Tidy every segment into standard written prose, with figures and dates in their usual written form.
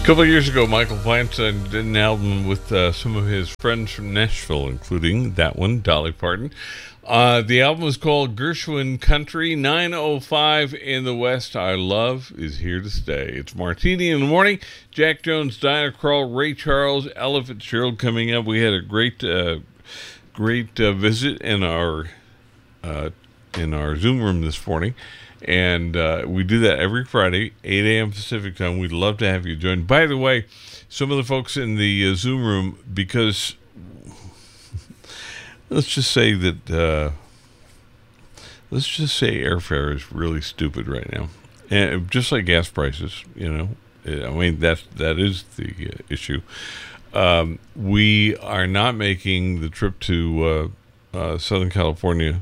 couple of years ago, Michael Plant did an album with some of his friends from Nashville, including that one, Dolly Parton. The album was called Gershwin Country. 9:05 in the West. I Love is here to stay. It's Martini in the Morning. Jack Jones, Diana Krall, Ray Charles, Ella Fitzgerald coming up. We had a great visit in our Zoom room this morning. And we do that every Friday, 8 a.m. Pacific time. We'd love to have you join. By the way, some of the folks in the Zoom room, because let's just say airfare is really stupid right now. And just like gas prices, I mean, that is the issue. We are not making the trip to Southern California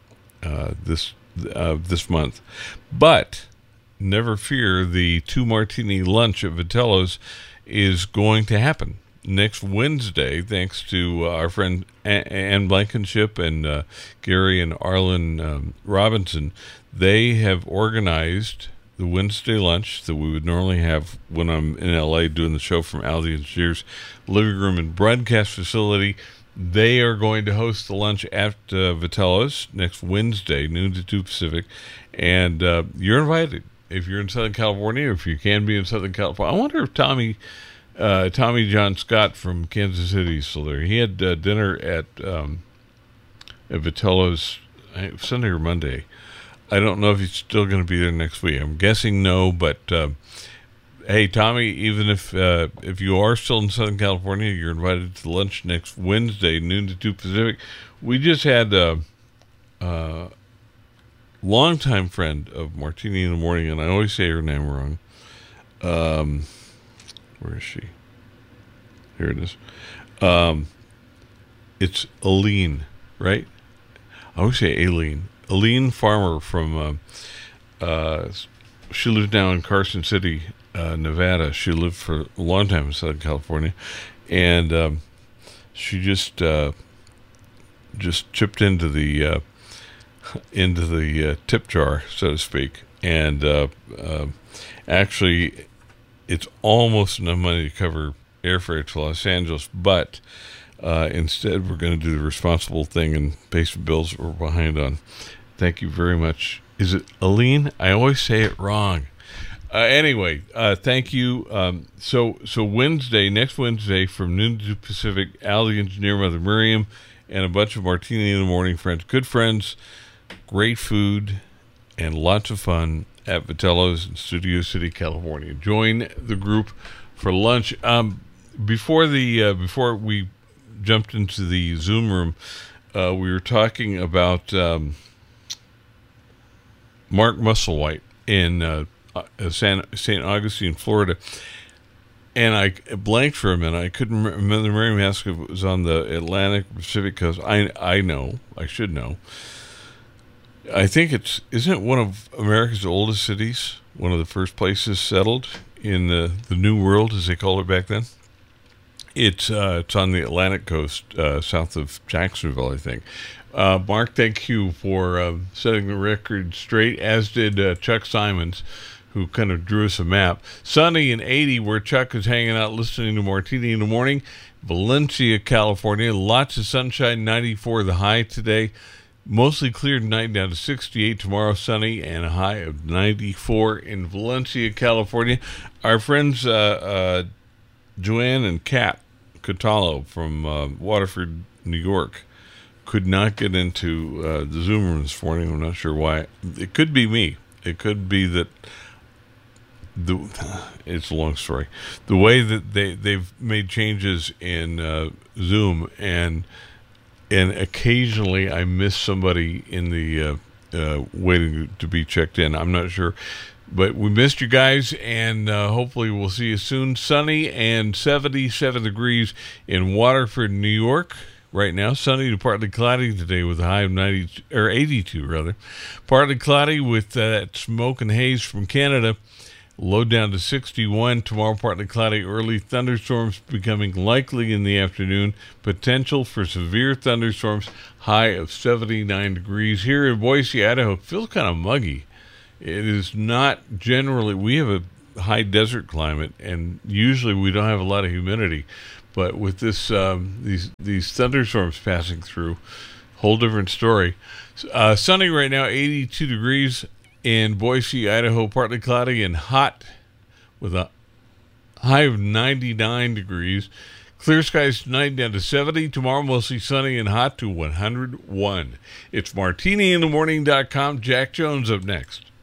this month, but never fear, the 2 Martini lunch at Vitello's is going to happen next Wednesday, thanks to our friend Ann Blankenship and Gary and Arlen Robinson. They have organized the Wednesday lunch that we would normally have when I'm in LA doing the show from Al the Engineer's living room and broadcast facility. They are going to host the lunch at Vitello's next Wednesday, noon to 2 Pacific. And you're invited if you're in Southern California, if you can be in Southern California. I wonder if Tommy John Scott from Kansas City is still there. He had dinner at Vitello's Sunday or Monday. I don't know if he's still going to be there next week. I'm guessing no, but hey, Tommy, even if you are still in Southern California, you're invited to lunch next Wednesday, noon to 2 Pacific. We just had a longtime friend of Martini in the Morning, and I always say her name wrong. Where is she? Here it is. It's Aline, right? I always say Aileen. Aline Farmer from, she lives now in Carson City, Nevada. She lived for a long time in Southern California, and she just chipped into the tip jar, so to speak. And actually, it's almost enough money to cover airfare to Los Angeles, but instead we're going to do the responsible thing and pay some bills that we're behind on. Thank you very much. Is it Aline? I always say it wrong. Anyway, thank you. So Wednesday, next Wednesday, from noon to 2 Pacific, Al the Engineer, Mother Miriam, and a bunch of Martini in the Morning friends, good friends, great food, and lots of fun at Vitello's in Studio City, California. Join the group for lunch. Before we jumped into the Zoom room, we were talking about Mark Musselwhite in St. Augustine, Florida, and I blanked for a minute. I couldn't remember. Miriam asked if it was on the Atlantic Pacific coast. I know. I should know. I think isn't it one of America's oldest cities? One of the first places settled in the New World, as they called it back then. It's on the Atlantic coast, south of Jacksonville, I think. Mark, thank you for setting the record straight, as did Chuck Simons, who kind of drew us a map. Sunny and 80, where Chuck is hanging out listening to Martini in the Morning. Valencia, California, lots of sunshine, 94 the high today. Mostly clear tonight, down to 68. Tomorrow, sunny and a high of 94 in Valencia, California. Our friends Joanne and Kat Catallo from Waterford, New York, could not get into the Zoom room this morning. I'm not sure why. It could be me. It could be that it's a long story. The way that they've made changes in Zoom, and occasionally I miss somebody in the waiting to be checked in. I'm not sure. But we missed you guys, and hopefully we'll see you soon. Sunny and 77 degrees in Waterford, New York. Right now, sunny to partly cloudy today with a high of 82 rather. Partly cloudy with that smoke and haze from Canada. Low down to 61. Tomorrow, partly cloudy, early thunderstorms becoming likely in the afternoon. Potential for severe thunderstorms. High of 79 degrees. Here in Boise, Idaho, it feels kind of muggy. It is not generally. We have a high desert climate, and usually we don't have a lot of humidity. But with this, these thunderstorms passing through, whole different story. Sunny right now, 82 degrees in Boise, Idaho, partly cloudy and hot with a high of 99 degrees. Clear skies tonight down to 70. Tomorrow mostly sunny and hot to 101. It's MartiniInTheMorning.com. Jack Jones up next.